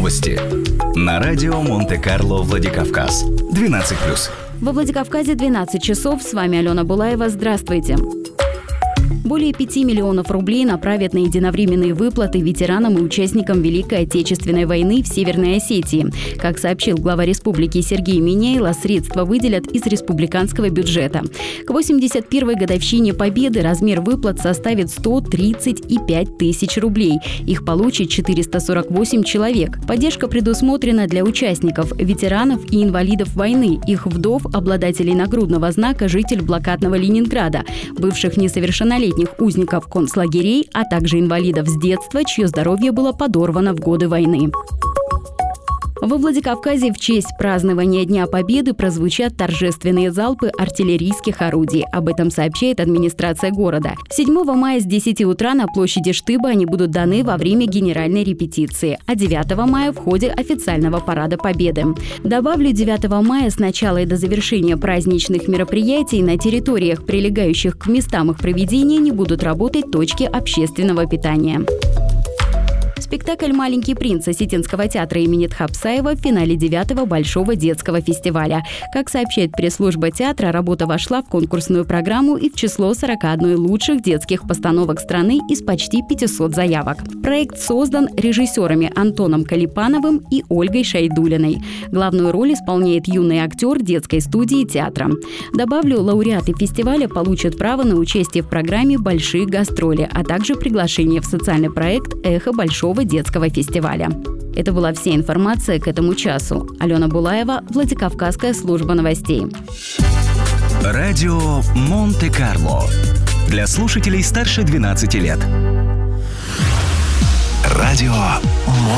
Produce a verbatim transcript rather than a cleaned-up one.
Новости на радио Монте-Карло Владикавказ. двенадцать плюс. Во Владикавказе двенадцать часов. С вами Алена Булаева. Здравствуйте. Более пяти миллионов рублей направят на единовременные выплаты ветеранам и участникам Великой Отечественной войны в Северной Осетии. Как сообщил глава республики Сергей Миняйло, средства выделят из республиканского бюджета. К восемьдесят первой годовщине Победы размер выплат составит сто тридцать пять тысяч рублей. Их получит четыреста сорок восемь человек. Поддержка предусмотрена для участников, ветеранов и инвалидов войны, их вдов, обладателей нагрудного знака «Житель блокадного Ленинграда», бывших несовершеннолетних узников концлагерей, а также инвалидов с детства, чье здоровье было подорвано в годы войны. Во Владикавказе в честь празднования Дня Победы прозвучат торжественные залпы артиллерийских орудий. Об этом сообщает администрация города. седьмого мая с десяти утра на площади Штыба они будут даны во время генеральной репетиции, а девятого мая в ходе официального парада Победы. Добавлю, девятого мая с начала и до завершения праздничных мероприятий на территориях, прилегающих к местам их проведения, не будут работать точки общественного питания. Спектакль «Маленький принц» Осетинского театра имени Тхапсаева в финале девятого Большого детского фестиваля. Как сообщает пресс-служба театра, работа вошла в конкурсную программу и в число сорока одной лучших детских постановок страны из почти пятисот заявок. Проект создан режиссерами Антоном Калипановым и Ольгой Шайдулиной. Главную роль исполняет юный актер детской студии театра. Добавлю, лауреаты фестиваля получат право на участие в программе «Большие гастроли», а также приглашение в социальный проект «Эхо Большого детского фестиваля». Это была вся информация к этому часу. Алена Булаева, Владикавказская служба новостей. Радио Монте-Карло. Для слушателей старше двенадцати лет. Радио